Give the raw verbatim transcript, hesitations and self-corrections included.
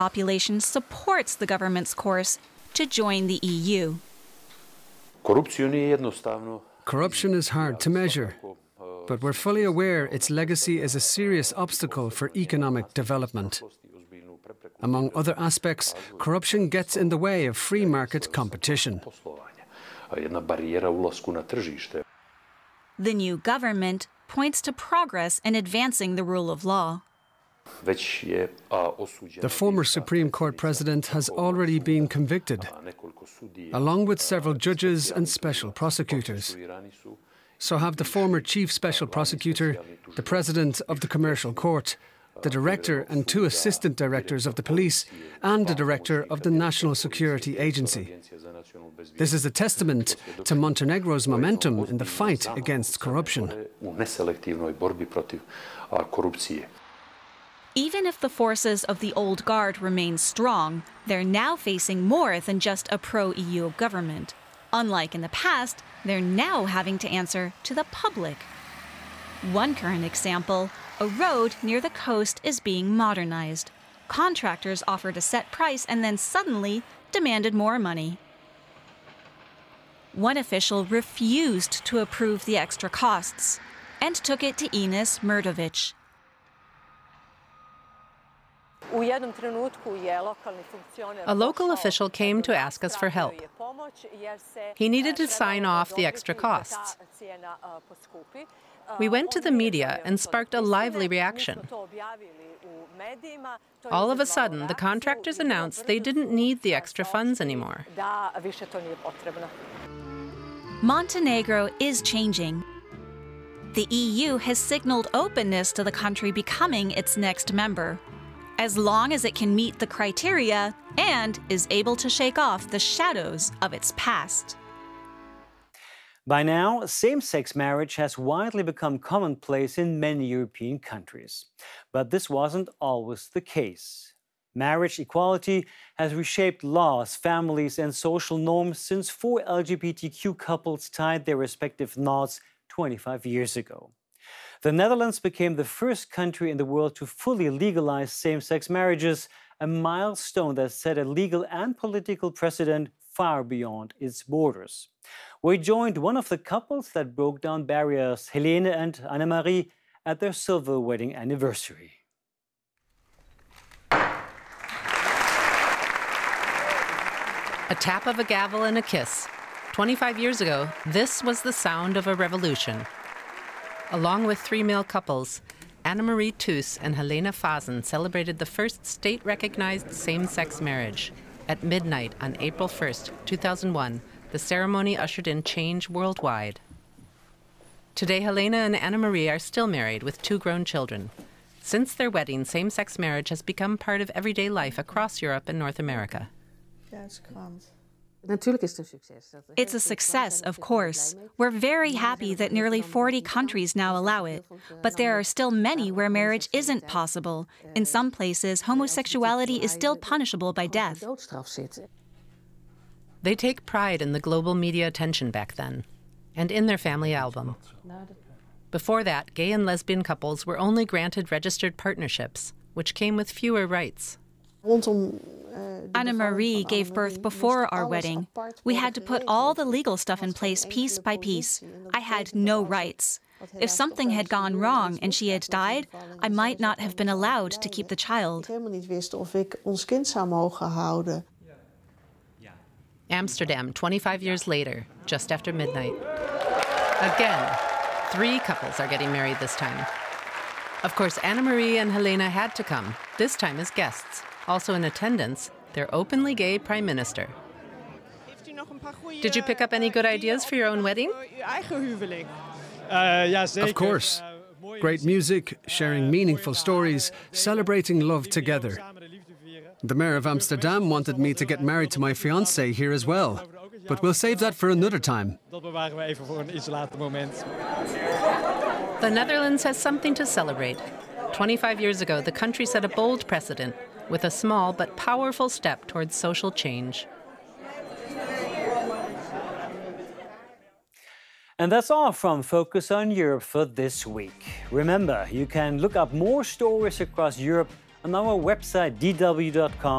population supports the government's course to join the E U. Corruption is hard to measure, but we're fully aware its legacy is a serious obstacle for economic development. Among other aspects, corruption gets in the way of free market competition. The new government points to progress in advancing the rule of law. The former Supreme Court president has already been convicted, along with several judges and special prosecutors. So have the former chief special prosecutor, the president of the commercial court, the director and two assistant directors of the police, and the director of the National Security Agency. This is a testament to Montenegro's momentum in the fight against corruption. Even if the forces of the old guard remain strong, they're now facing more than just a pro-E U government. Unlike in the past, they're now having to answer to the public. One current example, a road near the coast is being modernized. Contractors offered a set price and then suddenly demanded more money. One official refused to approve the extra costs and took it to Ines Mrdovic. A local official came to ask us for help. He needed to sign off the extra costs. We went to the media and sparked a lively reaction. All of a sudden, the contractors announced they didn't need the extra funds anymore. Montenegro is changing. The E U has signaled openness to the country becoming its next member, as long as it can meet the criteria and is able to shake off the shadows of its past. By now, same-sex marriage has widely become commonplace in many European countries. But this wasn't always the case. Marriage equality has reshaped laws, families, and social norms since four L G B T Q couples tied their respective knots twenty-five years ago. The Netherlands became the first country in the world to fully legalize same-sex marriages, a milestone that set a legal and political precedent far beyond its borders. We joined one of the couples that broke down barriers, Helene and Annemarie, at their silver wedding anniversary. A tap of a gavel and a kiss. twenty-five years ago, this was the sound of a revolution. Along with three male couples, Annemarie Thues and Helene Fazen celebrated the first state-recognized same-sex marriage. At midnight on April first, two thousand one, the ceremony ushered in change worldwide. Today, Helene and Annemarie are still married with two grown children. Since their wedding, same-sex marriage has become part of everyday life across Europe and North America. It's a success, of course. We're very happy that nearly forty countries now allow it. But there are still many where marriage isn't possible. In some places, homosexuality is still punishable by death. They take pride in the global media attention back then, and in their family album. Before that, gay and lesbian couples were only granted registered partnerships, which came with fewer rights. Annemarie gave birth before our wedding. We had to put all the legal stuff in place piece by piece. I had no rights. If something had gone wrong and she had died, I might not have been allowed to keep the child. Amsterdam, twenty-five years later, just after midnight. Again, three couples are getting married this time. Of course, Annemarie and Helene had to come, this time as guests. Also in attendance, their openly gay prime minister. Did you pick up any good ideas for your own wedding? Of course. Great music, sharing meaningful stories, celebrating love together. The mayor of Amsterdam wanted me to get married to my fiancée here as well. But we'll save that for another time. The Netherlands has something to celebrate. twenty-five years ago, the country set a bold precedent with a small but powerful step towards social change. And that's all from Focus on Europe for this week. Remember, you can look up more stories across Europe on our website d w dot com.